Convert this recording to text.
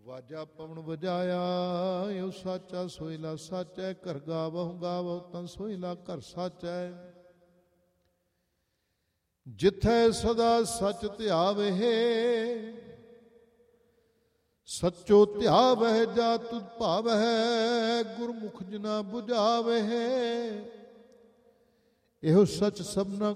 ਵਾਜਾ ਪਵਨ ਵਜਾਇਆ ਓ ਸਾਚਾ ਸੋਇਲਾ ਸਾਚੈ। ਘਰ ਗਾਵਹੁ ਗਾਵਹੁ ਤਾਂ ਸੋਇਲਾ ਘਰ ਸਾਚੈ। ਜਿਥੈ ਸਦਾ ਸਚ ਧਿਆਵਹਿ ਸਚੋ ਧਿਆਵਹਿ ਜਾ ਤੁਧ ਭਾਵਹਿ। ਗੁਰਮੁਖ ਜਿਨਾ ਬੁਝਾਵਹਿ ਇਹੋ ਸਚ ਸਭਨਾ